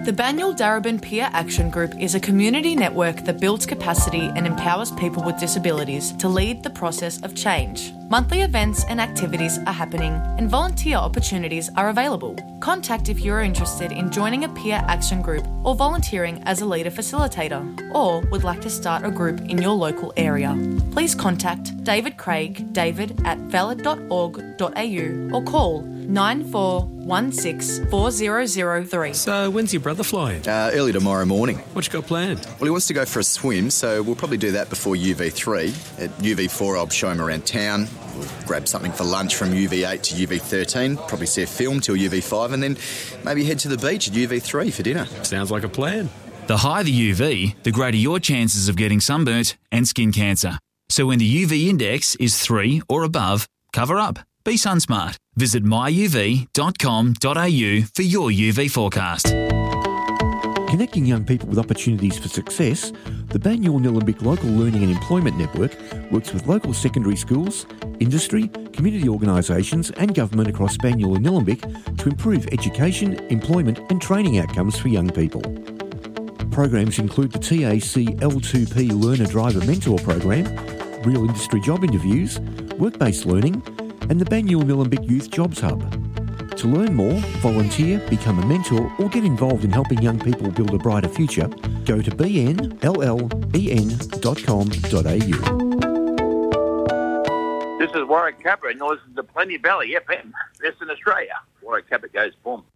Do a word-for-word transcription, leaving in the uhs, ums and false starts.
The Banyule Darebin Peer Action Group is a community network that builds capacity and empowers people with disabilities to lead the process of change. Monthly events and activities are happening and volunteer opportunities are available. Contact if you're interested in joining a peer action group or volunteering as a leader facilitator, or would like to start a group in your local area. Please contact David Craig, david at valid dot org dot a u or call nine four one six four zero zero three. So when's your brother flying? Uh, early tomorrow morning. What you got planned? Well, he wants to go for a swim, so we'll probably do that before U V three. At U V four, I'll show him around town. We'll grab something for lunch from U V eight to U V thirteen, probably see a film till U V five, and then maybe head to the beach at U V three for dinner. Sounds like a plan. The higher the U V, the greater your chances of getting sunburnt and skin cancer. So when the U V index is three or above, cover up. Be sunsmart. Visit my u v dot com dot a u for your U V forecast. Connecting young people with opportunities for success, the Banyule Nillumbik Local Learning and Employment Network works with local secondary schools, industry, community organisations and government across Banyule and Nillumbik to improve education, employment and training outcomes for young people. Programs include the T A C L two P Learner Driver Mentor Program, real industry job interviews, work-based learning and the Banyule Nillumbik Youth Jobs Hub. To learn more, volunteer, become a mentor or get involved in helping young people build a brighter future, go to b n l l e n dot com dot a u. This is Warwick Capper and you're listening to Plenty Valley F M, Western Australia. Warwick Capper goes boom.